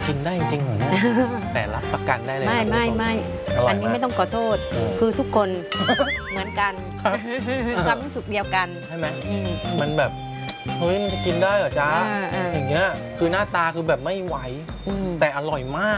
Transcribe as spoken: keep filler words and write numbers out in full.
กินได้จริงเหรอเนี่ยแต่รับประกันได้เลยไม่ไม่ไม่อันนี้ไม่ต้องขอโทษคือทุกคนเหมือนกันความรู้สึกเดียวกันใช่ไหมมันแบบเฮ้ยมันจะกินได้เหรอจ๊ะอย่างเงี้ยคือหน้าตาคือแบบไม่ไหวแต่อร่อยมาก